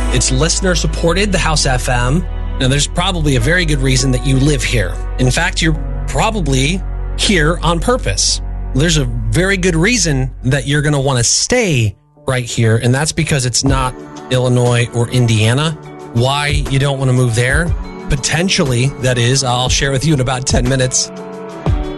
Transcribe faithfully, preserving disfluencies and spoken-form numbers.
It's listener supported, the House F M. Now, there's probably a very good reason that you live here. In fact, you're probably here on purpose. There's a very good reason that you're going to want to stay right here, and that's because it's not Illinois or Indiana. Why you don't want to move there? Potentially, that is, I'll share with you in about ten minutes.